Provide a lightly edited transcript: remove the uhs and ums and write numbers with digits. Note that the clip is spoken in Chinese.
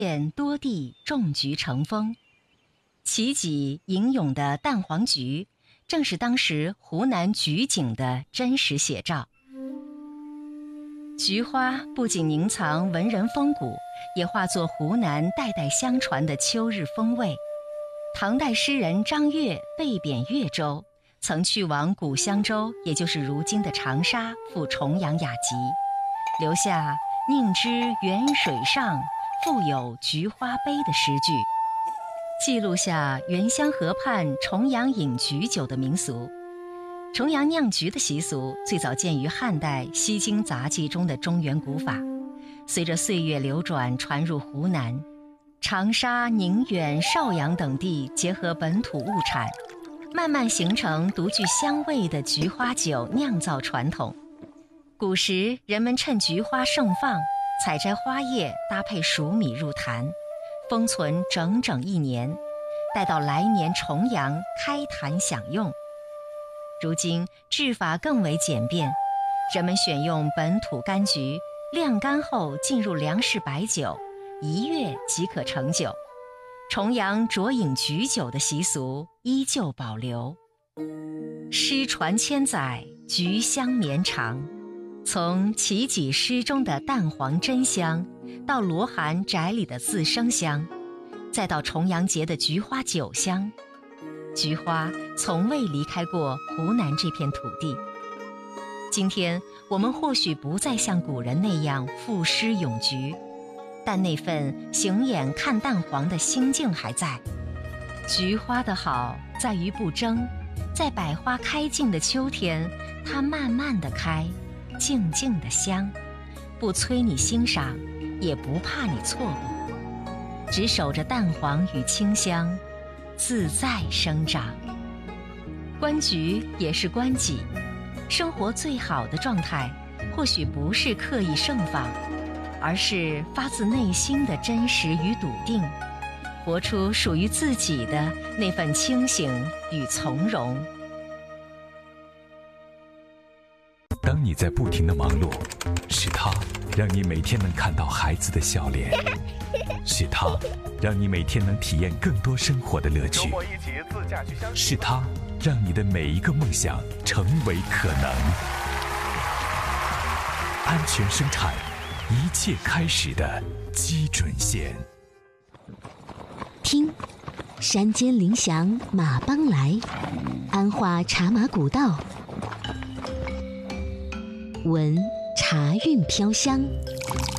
现多地种菊成风。其己吟咏的蛋黄菊，正是当时湖南菊景的真实写照。菊花不仅凝藏文人风骨，也化作湖南代代相传的秋日风味。唐代诗人张悦被贬越州，曾去往古香洲，也就是如今的长沙，赴重阳雅集，留下“宁知远水上，复有菊花杯”的诗句，记录下原乡河畔重阳饮菊酒的民俗。重阳酿菊的习俗最早见于汉代《西京杂记》中的中原古法，随着岁月流转传入湖南，长沙、宁远、邵阳等地结合本土物产，慢慢形成独具香味的菊花酒酿造传统。古时人们趁菊花盛放，采摘花叶搭配熟米入坛，封存整整1年，待到来年重阳开坛享用。如今制法更为简便，人们选用本土柑橘，晾干后进入粮食白酒，1月即可成酒。重阳酌饮菊酒的习俗依旧保留。诗传千载，菊香绵长。从齐己诗中的蛋黄真香，到罗涵宅里的自生香，再到重阳节的菊花酒香，菊花从未离开过湖南这片土地。今天我们或许不再像古人那样赋诗咏菊，但那份行眼看蛋黄的心境还在。菊花的好在于不争，在百花开尽的秋天，它慢慢地开，静静地香，不催你欣赏，也不怕你错过，只守着蛋黄与清香，自在生长。观菊也是观己，生活最好的状态，或许不是刻意盛放，而是发自内心的真实与笃定，活出属于自己的那份清醒与从容。 当你在不停地忙碌，是他让你每天能看到孩子的笑脸，是他让你每天能体验更多生活的乐趣，是他让你的每一个梦想成为可能。安全生产，一切开始的基准线。 听，山间铃响马帮来，安化茶马古道。闻，茶韵飘香，